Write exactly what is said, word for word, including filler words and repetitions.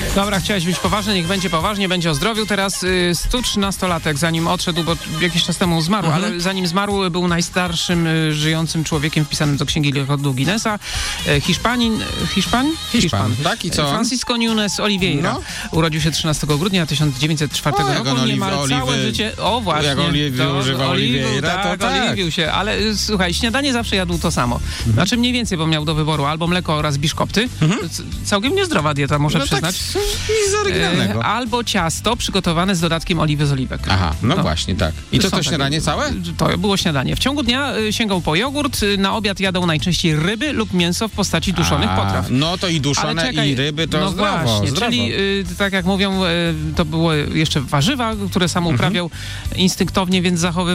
Dobra, chciałeś być poważny, niech będzie poważnie, będzie o zdrowiu. Teraz y, sto trzynastolatek, zanim odszedł, bo jakiś czas temu zmarł, mhm. ale zanim zmarł, był najstarszym y, żyjącym człowiekiem wpisanym do Księgi Rekordu Guinnessa. Y, Hiszpanin, Hiszpan? Hiszpan? Hiszpan, tak? I co? Francisco Nunes Oliveira. No. Urodził się trzynastego grudnia tysiąc dziewięćset czwartego o, roku. Oliw- Niemal oliwy, całe życie... O, właśnie. Jak Oliwiu używa Oliveira, tak, to tak. Oliwił się, ale y, słuchaj, śniadanie zawsze jadł to samo. Mhm. Znaczy mniej więcej, bo miał do wyboru albo mleko oraz biszkopty. Mhm. C- całkiem niezdrowa dieta, muszę no przyznać. Tak, nic oryginalnego. E, albo ciasto przygotowane z dodatkiem oliwy z oliwek. Aha, no, no właśnie, tak. I to Są to śniadanie takie, całe? To było śniadanie. W ciągu dnia y, sięgał po jogurt, y, na obiad jadał najczęściej ryby lub mięso w postaci duszonych A, potraw. No to i duszone, czekaj, i ryby, to no zdrowo, właśnie, zdrowo. Czyli y, tak jak mówią, y, to było jeszcze warzywa, które sam uprawiał mhm. instynktownie, więc zachowywał